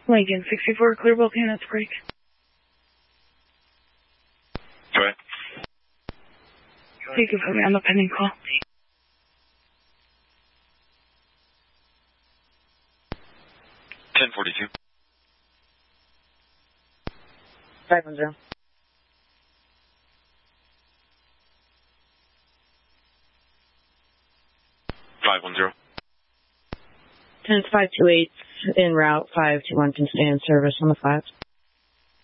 Lincoln 64, clear both units, break. Go ahead. You can put me on the pending call. 1042. 510. 510. 10-528 en route, 521 can stay in service on the 5.